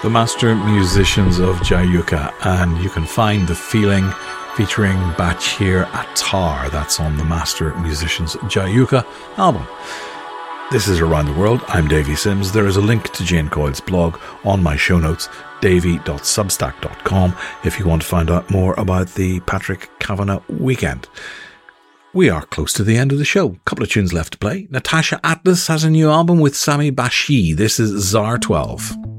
The Master Musicians of Jayuka, and you can find The Feeling featuring Bachir Attar. That's on the Master Musicians Jayuka album. This is Around the World. I'm Davey Sims. There is a link to Jane Coyle's blog on my show notes, davey.substack.com, if you want to find out more about the Patrick Kavanagh weekend. We are close to the end of the show. A couple of tunes left to play. Natasha Atlas has a new album with Sami Bashi. This is Tsar 12.